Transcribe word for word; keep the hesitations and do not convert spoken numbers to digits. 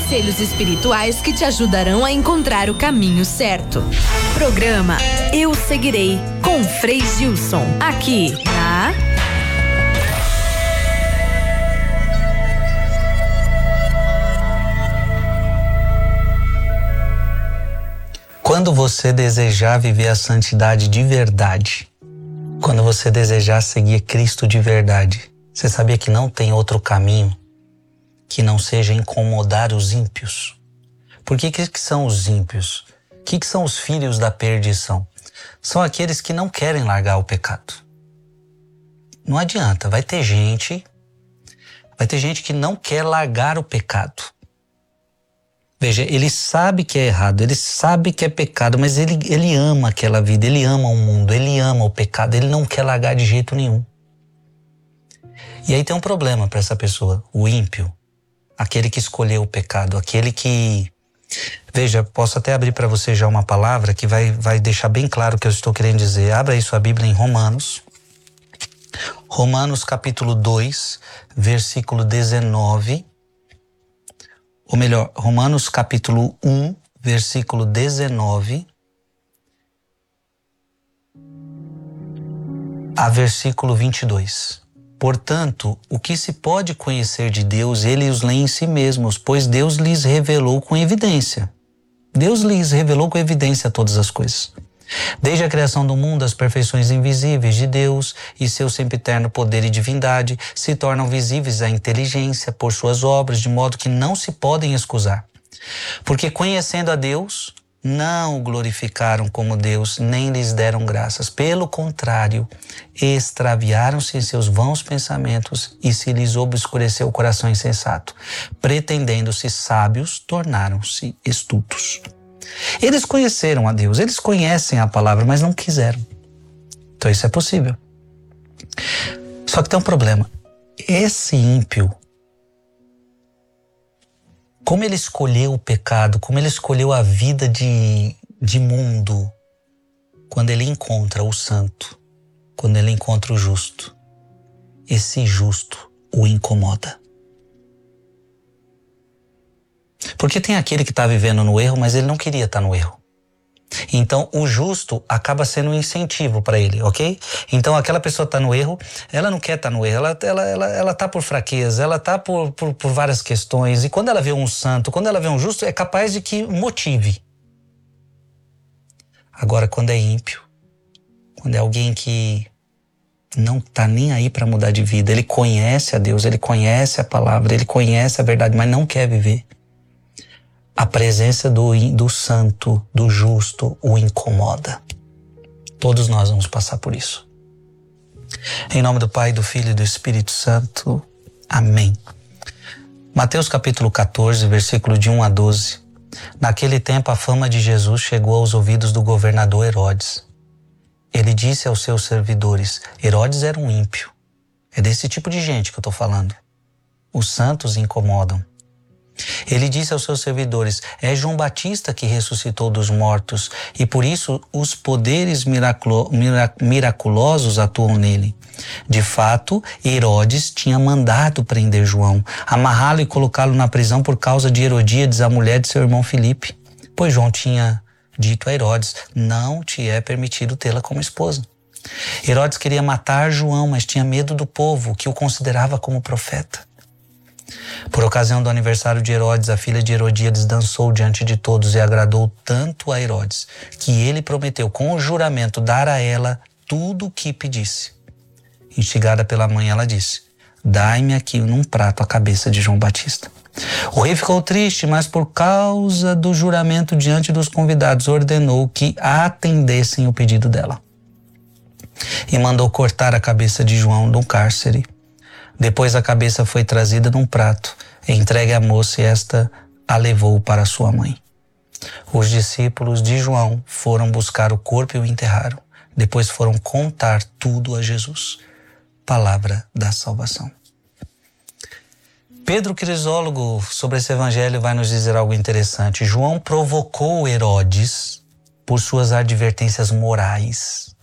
conselhos espirituais que te ajudarão a encontrar o caminho certo. Programa Eu Seguirei, com Frei Gilson, aqui na... Quando você desejar viver a santidade de verdade, quando você desejar seguir Cristo de verdade, você sabia que não tem outro caminho que não seja incomodar os ímpios? Por que que são os ímpios? O que que são os filhos da perdição? São aqueles que não querem largar o pecado. Não adianta, vai ter gente, vai ter gente que não quer largar o pecado. Veja, ele sabe que é errado, ele sabe que é pecado, mas ele, ele ama aquela vida, ele ama o mundo, ele ama o pecado, ele não quer largar de jeito nenhum. E aí tem um problema para essa pessoa, o ímpio, aquele que escolheu o pecado, aquele que... Veja, posso até abrir para você já uma palavra que vai, vai deixar bem claro o que eu estou querendo dizer. Abra aí sua Bíblia em Romanos. Romanos capítulo dois, versículo dezenove. Ou melhor, Romanos capítulo um, versículo dezenove a versículo vinte e dois. Portanto, o que se pode conhecer de Deus, ele os lê em si mesmos, pois Deus lhes revelou com evidência. Deus lhes revelou com evidência todas as coisas. Desde a criação do mundo, as perfeições invisíveis de Deus e seu sempiterno poder e divindade se tornam visíveis à inteligência por suas obras, de modo que não se podem excusar. Porque conhecendo a Deus, não o glorificaram como Deus, nem lhes deram graças. Pelo contrário, extraviaram-se em seus vãos pensamentos e se lhes obscureceu o coração insensato. Pretendendo-se sábios, tornaram-se estultos. Eles conheceram a Deus, eles conhecem a palavra, mas não quiseram. Então isso é possível. Só que tem um problema. Esse ímpio, como ele escolheu o pecado, como ele escolheu a vida de, de mundo, quando ele encontra o santo, quando ele encontra o justo, esse justo o incomoda. Porque tem aquele que está vivendo no erro, mas ele não queria estar no erro. Então, o justo acaba sendo um incentivo para ele, ok? Então, aquela pessoa está no erro, ela não quer estar no erro, ela ela ela ela está por fraqueza, ela está por, por, por várias questões. E quando ela vê um santo, quando ela vê um justo, é capaz de que motive. Agora, quando é ímpio, quando é alguém que não está nem aí para mudar de vida, ele conhece a Deus, ele conhece a palavra, ele conhece a verdade, mas não quer viver, a presença do, do santo, do justo, o incomoda. Todos nós vamos passar por isso. Em nome do Pai, do Filho e do Espírito Santo. Amém. Mateus capítulo quatorze, versículo de um a doze. Naquele tempo a fama de Jesus chegou aos ouvidos do governador Herodes. Ele disse aos seus servidores, Herodes era um ímpio. É desse tipo de gente que eu estou falando. Os santos incomodam. Ele disse aos seus servidores, é João Batista que ressuscitou dos mortos e por isso os poderes miraculo, mirac, miraculosos atuam nele. De fato, Herodes tinha mandado prender João, amarrá-lo e colocá-lo na prisão por causa de Herodíades, a mulher de seu irmão Filipe. Pois João tinha dito a Herodes, não te é permitido tê-la como esposa. Herodes queria matar João, mas tinha medo do povo, que o considerava como profeta. Por ocasião do aniversário de Herodes, a filha de Herodíades dançou diante de todos e agradou tanto a Herodes, que ele prometeu com o juramento dar a ela tudo o que pedisse. Instigada pela mãe, ela disse, dai-me aqui num prato a cabeça de João Batista. O rei ficou triste, mas por causa do juramento diante dos convidados, ordenou que atendessem o pedido dela. E mandou cortar a cabeça de João no cárcere. Depois a cabeça foi trazida num prato, entregue à moça e esta a levou para sua mãe. Os discípulos de João foram buscar o corpo e o enterraram. Depois foram contar tudo a Jesus. Palavra da salvação. Pedro Crisólogo, sobre esse evangelho, vai nos dizer algo interessante. João provocou Herodes por suas advertências morais.